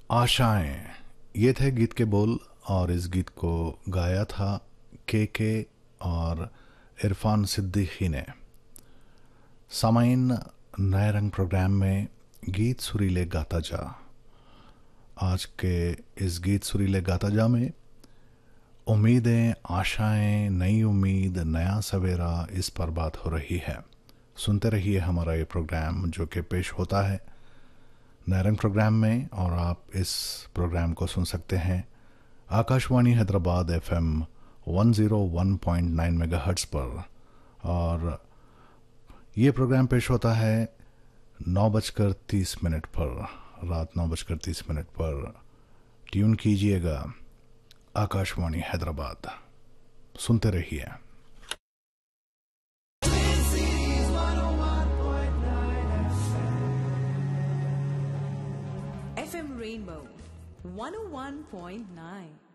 आशाएं, ये थे गीत के बोल। और इस गीत को गाया था के और इरफान सिद्दीकी ने। सामाइन, नए रंग प्रोग्राम में गीत सुरीले गाता जा। आज के इस गीत सुरीले गाता जा में उम्मीदें, आशाएं, नई उम्मीद, नया सवेरा, इस पर बात हो रही है। सुनते रहिए हमारा ये प्रोग्राम जो कि पेश होता है नैरंग प्रोग्राम में। और आप इस प्रोग्राम को सुन सकते हैं आकाशवाणी हैदराबाद FM 101.9 मेगाहर्ट्ज़ पर। और ये प्रोग्राम पेश होता है 9:30 पर, रात 9:30 पर। ट्यून कीजिएगा आकाशवाणी हैदराबाद, सुनते रहिए। FM Rainbow 101.9